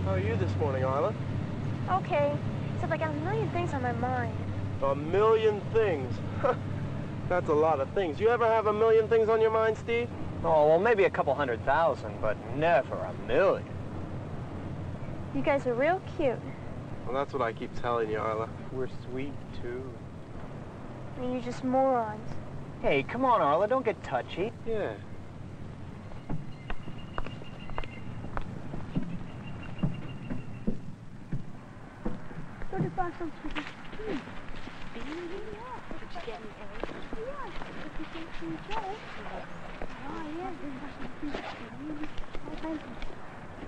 How are you this morning, Arla? Okay, except I got a million things on my mind. A million things? That's a lot of things. You ever have a million things on your mind, Steve? Oh, well, maybe a couple 100,000, but never a million. You guys are real cute. Well, that's what I keep telling you, Arla. We're sweet, too. And you're just morons. Hey, come on, Arla, don't get touchy. Yeah. Go to Boston. Did you get an A? Yeah. If you think you go. Oh, yeah. All kinds of